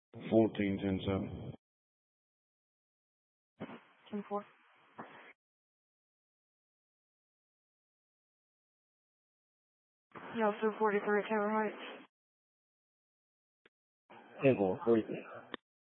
14, 10, 7. 10-4. Yeah, so 43 at Taylor Heights. 10-4, 43.